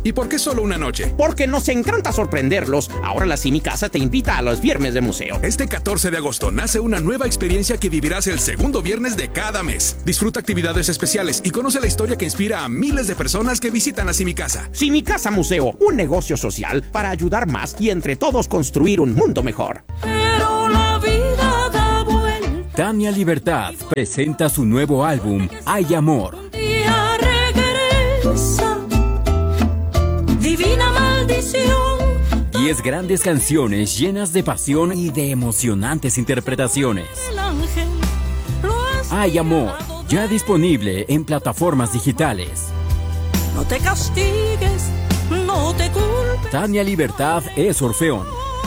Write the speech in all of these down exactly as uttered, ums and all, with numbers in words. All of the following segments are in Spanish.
¿Y por qué solo una noche? Porque nos encanta sorprenderlos. Ahora la Simi Casa te invita a los viernes de museo. Este catorce de agosto nace una nueva experiencia que vivirás el segundo viernes de cada mes. Disfruta actividades especiales y conoce la historia que inspira a miles de personas que visitan la Simi Casa. Simi Casa Museo, un negocio social para ayudar más y entre todos construir un mundo mejor. Pero la vida da vuelta. Tania Libertad presenta su nuevo álbum, Hay Amor. Un día regresa, divina maldición. Diez grandes canciones llenas de pasión y de emocionantes interpretaciones. El ángel lo has Hay Amor, ya disponible en plataformas digitales. No te castigues, no te culpes. Tania Libertad es Orfeón.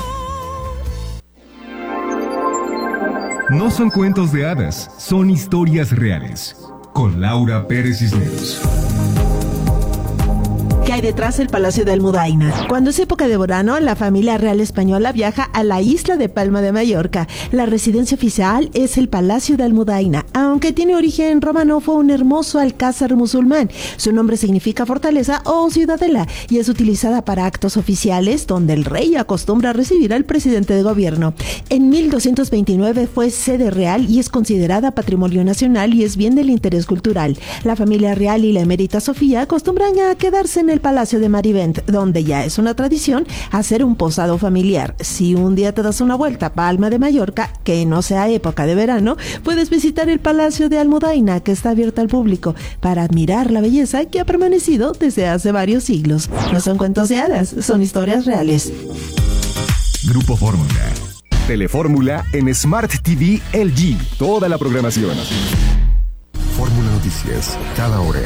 No son cuentos de hadas, son historias reales. Con Laura Pérez Cisneros. ¿Qué hay detrás del Palacio de Almudaina? Cuando es época de verano, la familia real española viaja a la isla de Palma de Mallorca. La residencia oficial es el Palacio de Almudaina, aunque tiene origen romano, fue un hermoso alcázar musulmán. Su nombre significa fortaleza o ciudadela y es utilizada para actos oficiales donde el rey acostumbra recibir al presidente de gobierno. En mil doscientos veintinueve fue sede real y es considerada patrimonio nacional y es bien del interés cultural. La familia real y la emérita Sofía acostumbran a quedarse en el Palacio de Marivent, donde ya es una tradición hacer un posado familiar. Si un día te das una vuelta a Palma de Mallorca, que no sea época de verano, puedes visitar el Palacio de Almudaina, que está abierto al público, para admirar la belleza que ha permanecido desde hace varios siglos. No son cuentos de hadas, son historias reales. Grupo Fórmula. Telefórmula en Smart T V L G. Toda la programación. Fórmula Noticias, cada hora.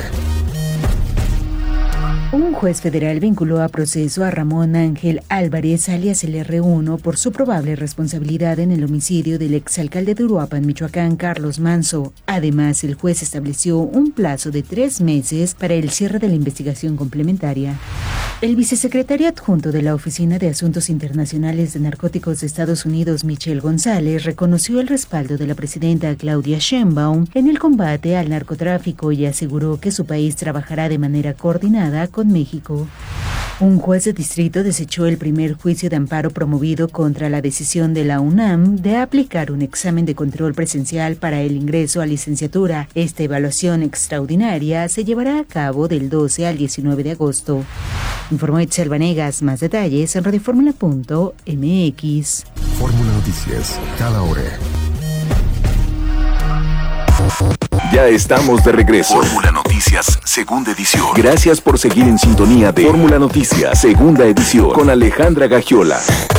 Un juez federal vinculó a proceso a Ramón Ángel Álvarez, alias el erre uno, por su probable responsabilidad en el homicidio del exalcalde de Uruapan, Michoacán, Carlos Manso. Además, el juez estableció un plazo de tres meses para el cierre de la investigación complementaria. El vicesecretario adjunto de la Oficina de Asuntos Internacionales de Narcóticos de Estados Unidos, Michelle González, reconoció el respaldo de la presidenta Claudia Sheinbaum en el combate al narcotráfico y aseguró que su país trabajará de manera coordinada con México. Un juez de distrito desechó el primer juicio de amparo promovido contra la decisión de la UNAM de aplicar un examen de control presencial para el ingreso a licenciatura. Esta evaluación extraordinaria se llevará a cabo del doce al diecinueve de agosto. Informó Itzel Vanegas. Más detalles en radioformula punto eme equis. Fórmula Noticias, cada hora. Ya estamos de regreso. Fórmula Noticias, segunda edición. Gracias por seguir en sintonía de Fórmula Noticias, segunda edición, con Alejandra Gagiola.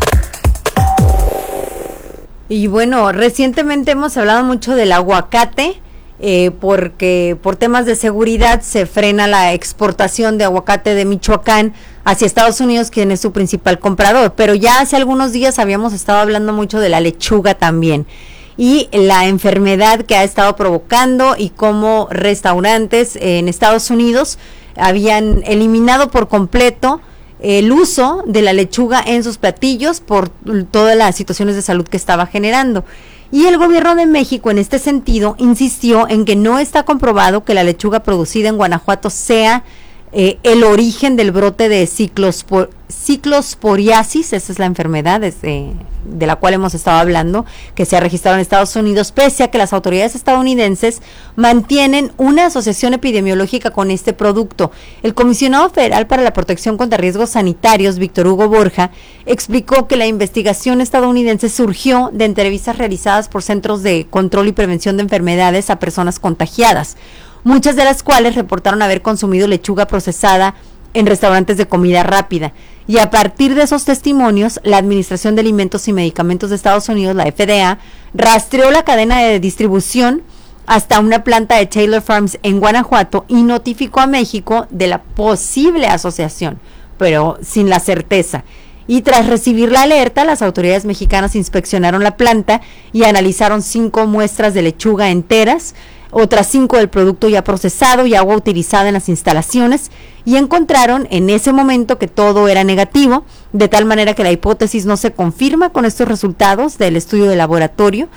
Y bueno, recientemente hemos hablado mucho del aguacate, eh, porque por temas de seguridad se frena la exportación de aguacate de Michoacán hacia Estados Unidos, quien es su principal comprador. Pero ya hace algunos días habíamos estado hablando mucho de la lechuga también, y la enfermedad que ha estado provocando y cómo restaurantes en Estados Unidos habían eliminado por completo el uso de la lechuga en sus platillos por todas las situaciones de salud que estaba generando. Y el gobierno de México en este sentido insistió en que no está comprobado que la lechuga producida en Guanajuato sea eh, el origen del brote de ciclospor, ciclosporiasis, esa es la enfermedad desde, de la cual hemos estado hablando, que se ha registrado en Estados Unidos, pese a que las autoridades estadounidenses mantienen una asociación epidemiológica con este producto. El comisionado federal para la protección contra riesgos sanitarios, Víctor Hugo Borja, explicó que la investigación estadounidense surgió de entrevistas realizadas por centros de control y prevención de enfermedades a personas contagiadas, muchas de las cuales reportaron haber consumido lechuga procesada en restaurantes de comida rápida. Y a partir de esos testimonios, la Administración de Alimentos y Medicamentos de Estados Unidos, la F D A, rastreó la cadena de distribución hasta una planta de Taylor Farms en Guanajuato y notificó a México de la posible asociación, pero sin la certeza. Y tras recibir la alerta, las autoridades mexicanas inspeccionaron la planta y analizaron cinco muestras de lechuga enteras, otras cinco del producto ya procesado y agua utilizada en las instalaciones, y encontraron en ese momento que todo era negativo, de tal manera que la hipótesis no se confirma con estos resultados del estudio de laboratorio.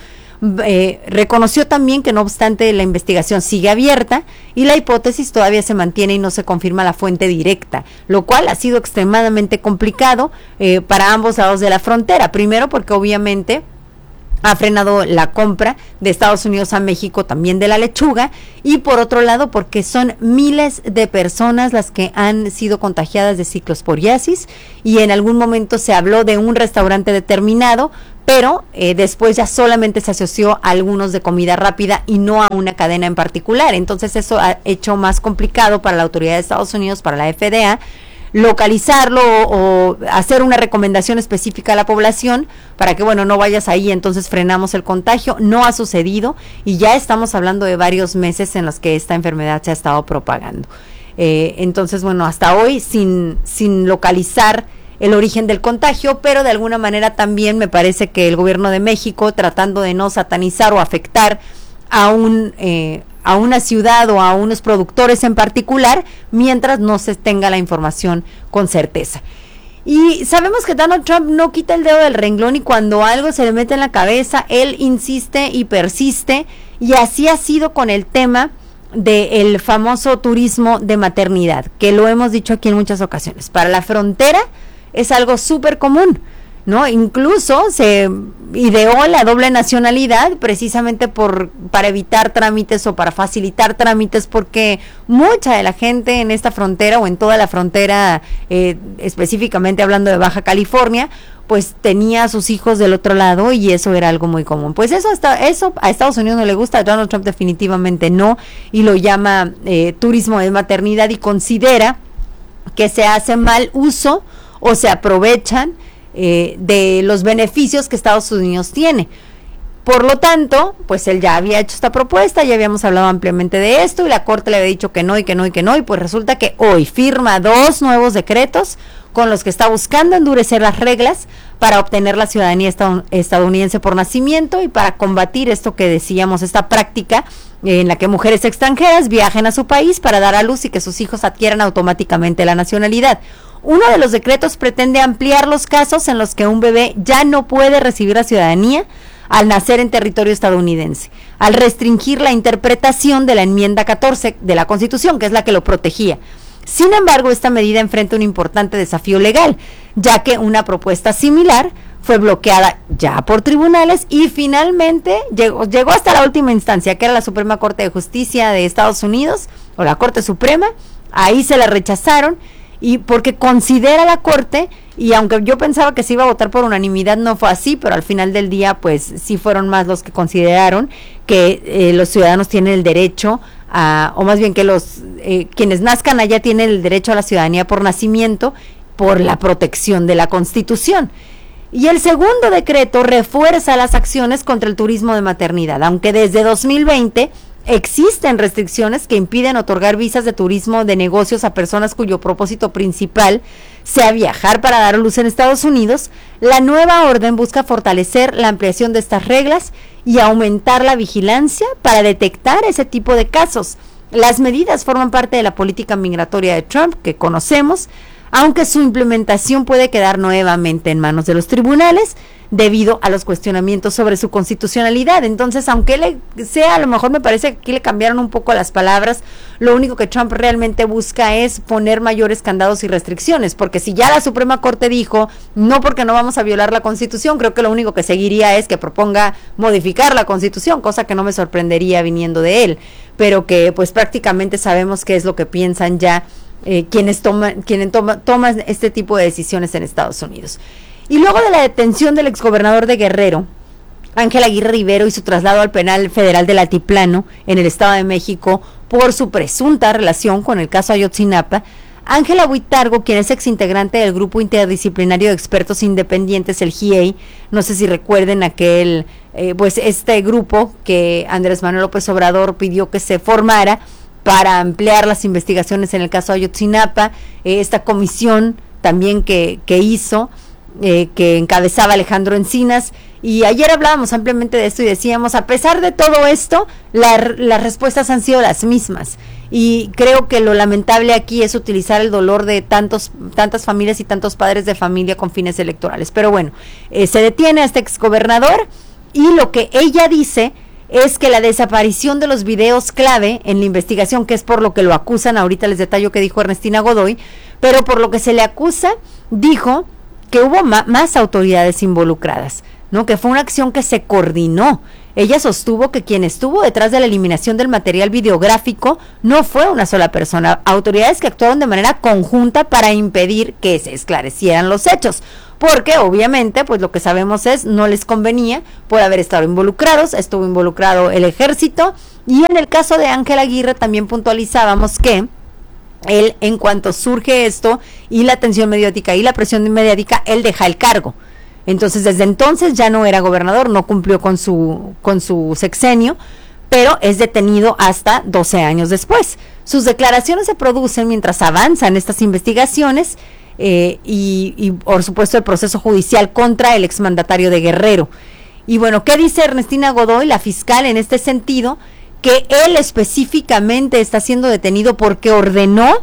eh, reconoció también que no obstante la investigación sigue abierta y la hipótesis todavía se mantiene y no se confirma la fuente directa, lo cual ha sido extremadamente complicado eh, para ambos lados de la frontera. Primero porque obviamente ha frenado la compra de Estados Unidos a México también de la lechuga, y por otro lado porque son miles de personas las que han sido contagiadas de ciclosporiasis, y en algún momento se habló de un restaurante determinado, pero eh, después ya solamente se asoció a algunos de comida rápida y no a una cadena en particular. Entonces eso ha hecho más complicado para la autoridad de Estados Unidos, para la F D A, localizarlo o, o hacer una recomendación específica a la población para que, bueno, no vayas ahí, entonces frenamos el contagio. No ha sucedido y ya estamos hablando de varios meses en los que esta enfermedad se ha estado propagando. Eh, entonces, bueno, hasta hoy sin, sin localizar el origen del contagio, pero de alguna manera también me parece que el gobierno de México, tratando de no satanizar o afectar a un eh, a una ciudad o a unos productores en particular, mientras no se tenga la información con certeza. Y sabemos que Donald Trump no quita el dedo del renglón, y cuando algo se le mete en la cabeza, él insiste y persiste, y así ha sido con el tema del famoso turismo de maternidad, que lo hemos dicho aquí en muchas ocasiones. Para la frontera es algo súper común, ¿no? Incluso se ideó la doble nacionalidad precisamente por para evitar trámites o para facilitar trámites, porque mucha de la gente en esta frontera o en toda la frontera, eh, específicamente hablando de Baja California, pues tenía a sus hijos del otro lado, y eso era algo muy común. Pues eso hasta eso a Estados Unidos no le gusta, a Donald Trump definitivamente no, y lo llama eh, turismo de maternidad, y considera que se hace mal uso o se aprovechan Eh, de los beneficios que Estados Unidos tiene. Por lo tanto, pues él ya había hecho esta propuesta, ya habíamos hablado ampliamente de esto, y la Corte le había dicho que no y que no y que no, y pues resulta que hoy firma dos nuevos decretos con los que está buscando endurecer las reglas para obtener la ciudadanía estadounidense por nacimiento, y para combatir esto que decíamos, esta práctica en la que mujeres extranjeras viajen a su país para dar a luz y que sus hijos adquieran automáticamente la nacionalidad. Uno de los decretos pretende ampliar los casos en los que un bebé ya no puede recibir la ciudadanía al nacer en territorio estadounidense, al restringir la interpretación de la enmienda catorce de la Constitución, que es la que lo protegía. Sin embargo, esta medida enfrenta un importante desafío legal, ya que una propuesta similar fue bloqueada ya por tribunales y finalmente llegó, llegó hasta la última instancia, que era la Suprema Corte de Justicia de Estados Unidos, o la Corte Suprema. Ahí se la rechazaron, y porque considera la Corte, y aunque yo pensaba que se iba a votar por unanimidad, no fue así, pero al final del día pues sí fueron más los que consideraron que eh, los ciudadanos tienen el derecho a, o más bien que los eh, quienes nazcan allá tienen el derecho a la ciudadanía por nacimiento, por la protección de la Constitución. Y el segundo decreto refuerza las acciones contra el turismo de maternidad, aunque desde dos mil veinte existen restricciones que impiden otorgar visas de turismo de negocios a personas cuyo propósito principal sea viajar para dar a luz en Estados Unidos. La nueva orden busca fortalecer la ampliación de estas reglas y aumentar la vigilancia para detectar ese tipo de casos. Las medidas forman parte de la política migratoria de Trump que conocemos, aunque su implementación puede quedar nuevamente en manos de los tribunales debido a los cuestionamientos sobre su constitucionalidad. Entonces, aunque le sea, a lo mejor me parece que aquí le cambiaron un poco las palabras, lo único que Trump realmente busca es poner mayores candados y restricciones, porque si ya la Suprema Corte dijo, no porque no vamos a violar la Constitución, creo que lo único que seguiría es que proponga modificar la Constitución, cosa que no me sorprendería viniendo de él, pero que pues prácticamente sabemos qué es lo que piensan ya Eh, quienes toman quienes toma, toman este tipo de decisiones en Estados Unidos. Y luego de la detención del exgobernador de Guerrero, Ángel Aguirre Rivero, y su traslado al penal federal del Altiplano en el Estado de México por su presunta relación con el caso Ayotzinapa, Ángela Huitargo, quien es exintegrante del grupo interdisciplinario de expertos independientes, el G I E I, no sé si recuerden aquel, eh, pues este grupo que Andrés Manuel López Obrador pidió que se formara para ampliar las investigaciones en el caso Ayotzinapa, eh, esta comisión también que, que hizo, eh, que encabezaba Alejandro Encinas, y ayer hablábamos ampliamente de esto y decíamos, a pesar de todo esto, la, las respuestas han sido las mismas, y creo que lo lamentable aquí es utilizar el dolor de tantos tantas familias y tantos padres de familia con fines electorales. Pero bueno, eh, se detiene a este exgobernador, y lo que ella dice es que la desaparición de los videos clave en la investigación, que es por lo que lo acusan, ahorita les detallo que dijo Ernestina Godoy, pero por lo que se le acusa, dijo que hubo ma- más autoridades involucradas, ¿no? Que fue una acción que se coordinó. Ella sostuvo que quien estuvo detrás de la eliminación del material videográfico no fue una sola persona, autoridades que actuaron de manera conjunta para impedir que se esclarecieran los hechos, porque obviamente, pues lo que sabemos es, no les convenía por haber estado involucrados, estuvo involucrado el ejército, y en el caso de Ángel Aguirre también puntualizábamos que él, en cuanto surge esto, y la atención mediática y la presión mediática, él deja el cargo. Entonces, desde entonces ya no era gobernador, no cumplió con su, con su sexenio, pero es detenido hasta doce años después. Sus declaraciones se producen mientras avanzan estas investigaciones eh, y, y, por supuesto, el proceso judicial contra el exmandatario de Guerrero. Y bueno, ¿qué dice Ernestina Godoy, la fiscal, en este sentido? Que él específicamente está siendo detenido porque ordenó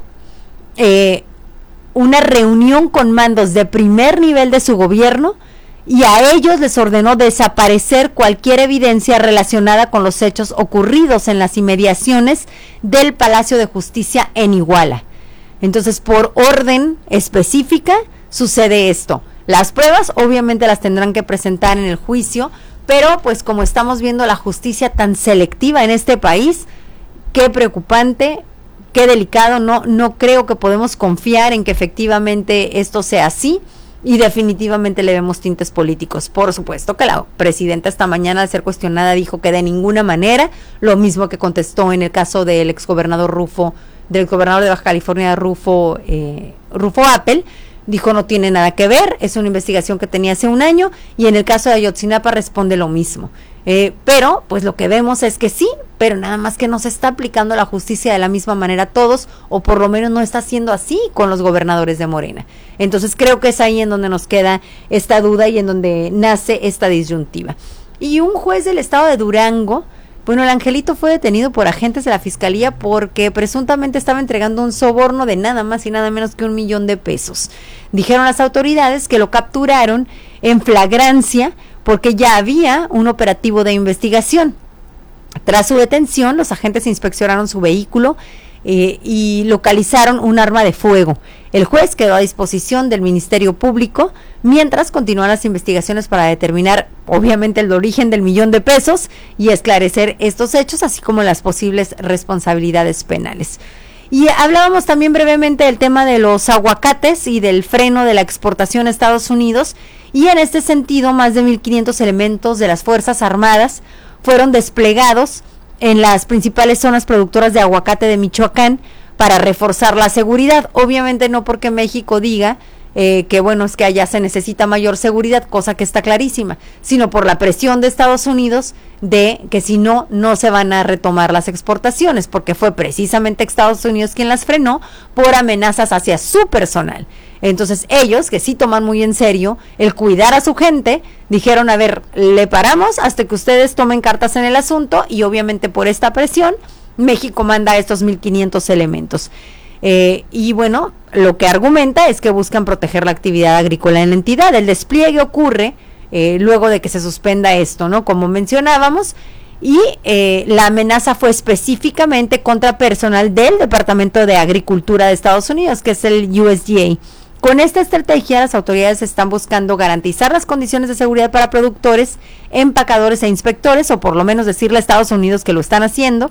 eh, una reunión con mandos de primer nivel de su gobierno, y a ellos les ordenó desaparecer cualquier evidencia relacionada con los hechos ocurridos en las inmediaciones del Palacio de Justicia en Iguala. Entonces, por orden específica sucede esto. Las pruebas obviamente las tendrán que presentar en el juicio, pero pues como estamos viendo la justicia tan selectiva en este país, qué preocupante, qué delicado. No, no creo que podemos confiar en que efectivamente esto sea así. Y definitivamente le vemos tintes políticos. Por supuesto que la presidenta esta mañana, al ser cuestionada, dijo que de ninguna manera, lo mismo que contestó en el caso del exgobernador Rufo, del gobernador de Baja California, Rufo, eh, Rufo Appel, dijo no tiene nada que ver, es una investigación que tenía hace un año, y en el caso de Ayotzinapa responde lo mismo. Eh, pero, pues lo que vemos es que sí, pero nada más que no se está aplicando la justicia de la misma manera a todos, o por lo menos no está siendo así con los gobernadores de Morena. Entonces creo que es ahí en donde nos queda esta duda y en donde nace esta disyuntiva. Y un juez del estado de Durango, bueno, el angelito fue detenido por agentes de la fiscalía porque presuntamente estaba entregando un soborno de nada más y nada menos que un millón de pesos. Dijeron las autoridades que lo capturaron en flagrancia porque ya había un operativo de investigación. Tras su detención, los agentes inspeccionaron su vehículo eh, y localizaron un arma de fuego. El juez quedó a disposición del Ministerio Público mientras continúan las investigaciones para determinar, obviamente, el origen del millón de pesos y esclarecer estos hechos, así como las posibles responsabilidades penales. Y hablábamos también brevemente del tema de los aguacates y del freno de la exportación a Estados Unidos, y en este sentido más de mil quinientos elementos de las Fuerzas Armadas fueron desplegados en las principales zonas productoras de aguacate de Michoacán para reforzar la seguridad. Obviamente no porque México diga eh, que bueno, es que allá se necesita mayor seguridad, cosa que está clarísima, sino por la presión de Estados Unidos de que si no, no se van a retomar las exportaciones, porque fue precisamente Estados Unidos quien las frenó por amenazas hacia su personal. Entonces ellos, que sí toman muy en serio el cuidar a su gente, dijeron, a ver, le paramos hasta que ustedes tomen cartas en el asunto, y obviamente por esta presión, México manda estos mil quinientos elementos. Eh, y bueno, lo que argumenta es que buscan proteger la actividad agrícola en la entidad. El despliegue ocurre eh, luego de que se suspenda esto, ¿no? Como mencionábamos, y eh, la amenaza fue específicamente contra personal del Departamento de Agricultura de Estados Unidos, que es el U S D A. Con esta estrategia, las autoridades están buscando garantizar las condiciones de seguridad para productores, empacadores e inspectores, o por lo menos decirle a Estados Unidos que lo están haciendo,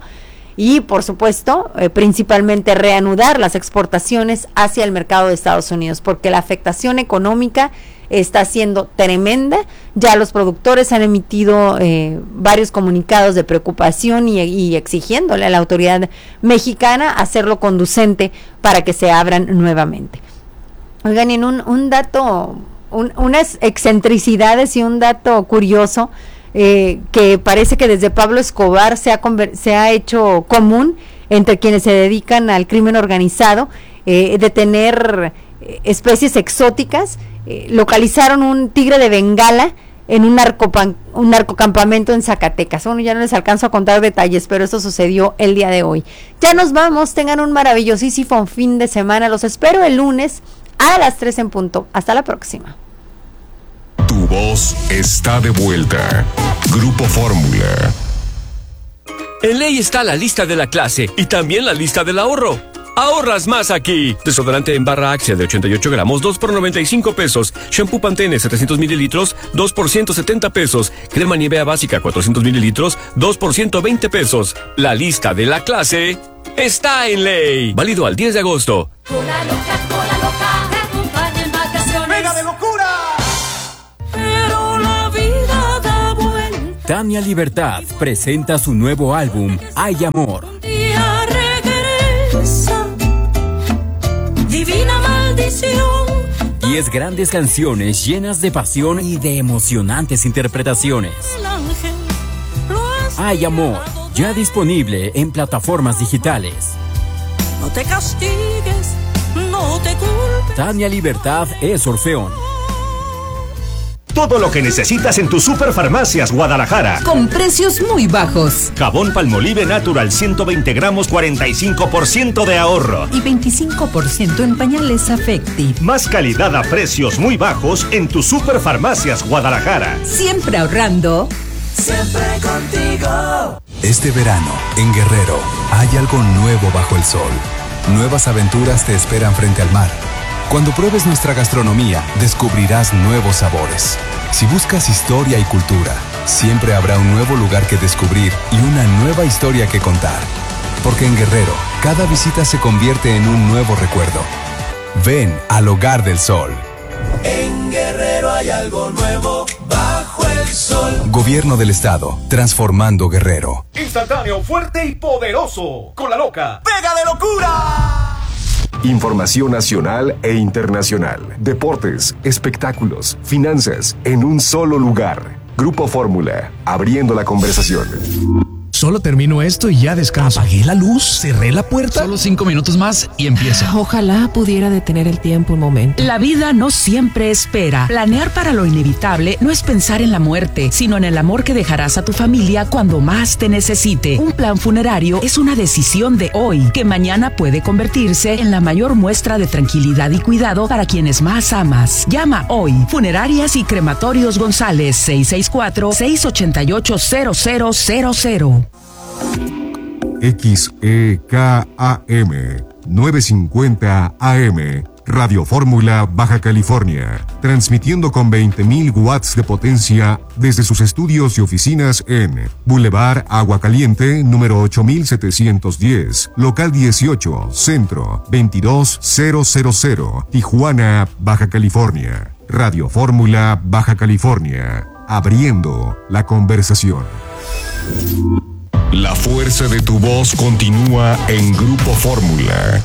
y por supuesto, eh, principalmente reanudar las exportaciones hacia el mercado de Estados Unidos, porque la afectación económica está siendo tremenda. Ya los productores han emitido eh, varios comunicados de preocupación y, y exigiéndole a la autoridad mexicana hacerlo conducente para que se abran nuevamente. Oigan, en un, un dato, un, unas excentricidades y un dato curioso, eh, que parece que desde Pablo Escobar se ha, conver- se ha hecho común entre quienes se dedican al crimen organizado, eh, de tener eh, especies exóticas. Eh, localizaron un tigre de Bengala en un, narcopan- un narcocampamento en Zacatecas. Bueno, ya no les alcanzo a contar detalles, pero esto sucedió el día de hoy. Ya nos vamos, tengan un maravillosísimo fin de semana, los espero el lunes a las tres en punto. Hasta la próxima. Tu voz está de vuelta. Grupo Fórmula. En Ley está la lista de la clase y también la lista del ahorro. Ahorras más aquí. Desodorante en barra Axia de ochenta y ocho gramos, dos por noventa y cinco pesos. Shampoo Pantene setecientos mililitros, dos por ciento setenta pesos. Crema Nivea básica cuatrocientos mililitros, dos por ciento veinte pesos. La lista de la clase está en Ley. Válido al diez de agosto. Cola loca, cola loca, te acompaña en vacaciones. ¡Venga de locura! Pero la vida da vuelta. Tania Libertad presenta su nuevo álbum, Hay Amor. Un día regresa, divina maldición. Diez grandes canciones llenas de pasión y de emocionantes interpretaciones. El ángel lo ha Hay Amor, ya disponible en plataformas digitales. No te castigues, no te culpes. Tania Libertad es Orfeón. Todo lo que necesitas en tus Superfarmacias Guadalajara. Con precios muy bajos. Jabón Palmolive Natural ciento veinte gramos, cuarenta y cinco por ciento de ahorro. Y veinticinco por ciento en pañales Affective. Más calidad a precios muy bajos en tus Superfarmacias Guadalajara. Siempre ahorrando. Siempre contigo. Este verano, en Guerrero, hay algo nuevo bajo el sol. Nuevas aventuras te esperan frente al mar. Cuando pruebes nuestra gastronomía, descubrirás nuevos sabores. Si buscas historia y cultura, siempre habrá un nuevo lugar que descubrir y una nueva historia que contar. Porque en Guerrero, cada visita se convierte en un nuevo recuerdo. Ven al Hogar del Sol. En Guerrero hay algo nuevo bajo el sol. Gobierno del Estado, transformando Guerrero. Instantáneo, fuerte y poderoso. Con la loca. ¡Pega de locura! Información nacional e internacional. Deportes, espectáculos, finanzas, en un solo lugar. Grupo Fórmula, abriendo la conversación. Solo termino esto y ya descanso. Apagué la luz, cerré la puerta. Solo cinco minutos más y empieza. Ojalá pudiera detener el tiempo un momento. La vida no siempre espera. Planear para lo inevitable no es pensar en la muerte, sino en el amor que dejarás a tu familia cuando más te necesite. Un plan funerario es una decisión de hoy, que mañana puede convertirse en la mayor muestra de tranquilidad y cuidado para quienes más amas. Llama hoy. Funerarias y Crematorios González, seis seis cuatro, seis ocho ocho, cero cero cero cero. X E K A M novecientos cincuenta A M, Radio Fórmula, Baja California, transmitiendo con veinte mil watts de potencia desde sus estudios y oficinas en Boulevard Agua Caliente, número ocho mil setecientos diez, local dieciocho, Centro, veintidós mil, Tijuana, Baja California. Radio Fórmula, Baja California, abriendo la conversación. La fuerza de tu voz continúa en Grupo Fórmula.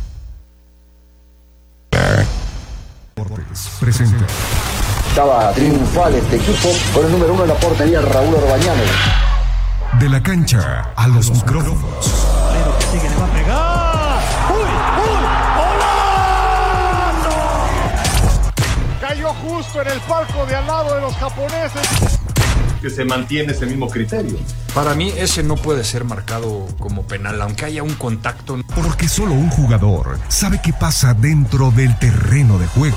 Presenta. Estaba triunfal este equipo con el número uno en la portería, Raúl Orbañanes. De la cancha a los micrófonos. Pero que sigue, le va a pegar. ¡Uy, uy! ¡Golazo! Cayó justo en el palco de al lado de los japoneses. Que se mantiene ese mismo criterio. Para mí ese no puede ser marcado como penal, aunque haya un contacto. Porque solo un jugador sabe qué pasa dentro del terreno de juego.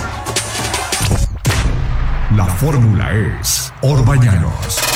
La fórmula es Orbañanos.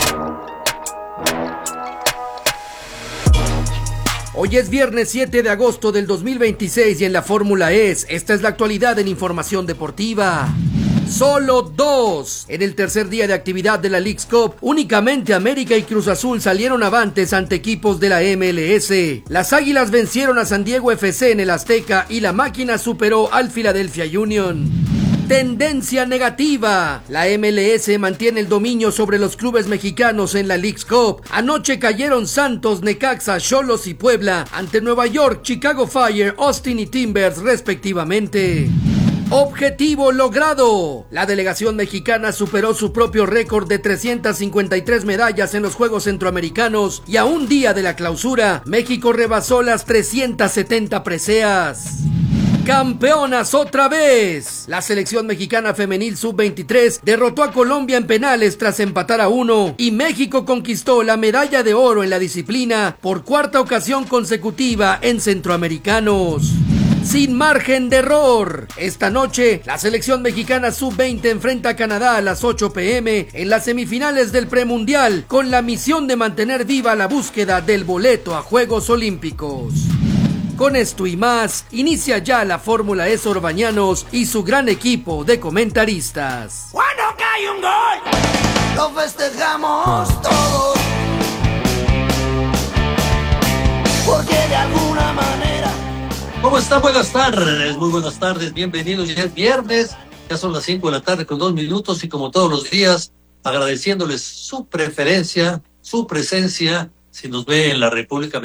Hoy es viernes siete de agosto del dos mil veintiséis y en la fórmula es, esta es la actualidad en información deportiva. Solo dos. En el tercer día de actividad de la Leagues Cup, únicamente América y Cruz Azul salieron avantes ante equipos de la M L S. Las Águilas vencieron a San Diego F C en el Azteca y la máquina superó al Philadelphia Union. Tendencia negativa. La M L S mantiene el dominio sobre los clubes mexicanos en la Leagues Cup. Anoche cayeron Santos, Necaxa, Xolos y Puebla ante Nueva York, Chicago Fire, Austin y Timbers respectivamente. Objetivo logrado. La delegación mexicana superó su propio récord de trescientas cincuenta y tres medallas en los Juegos Centroamericanos y a un día de la clausura, México rebasó las trescientas setenta preseas. ¡Campeonas otra vez! La selección mexicana femenil sub veintitrés derrotó a Colombia en penales tras empatar a uno y México conquistó la medalla de oro en la disciplina por cuarta ocasión consecutiva en Centroamericanos. sin margen de error. Esta noche, la selección mexicana sub veinte enfrenta a Canadá a las ocho pe eme en las semifinales del premundial, con la misión de mantener viva la búsqueda del boleto a Juegos Olímpicos. Con esto y más, inicia ya la Fórmula E Orbañanos y su gran equipo de comentaristas. Cuando cae un gol, lo festejamos todos, porque de alguna manera... ¿Cómo están? Buenas tardes, muy buenas tardes, bienvenidos. Ya es viernes, ya son las cinco de la tarde con dos minutos y como todos los días, agradeciéndoles su preferencia, su presencia, si nos ve en la República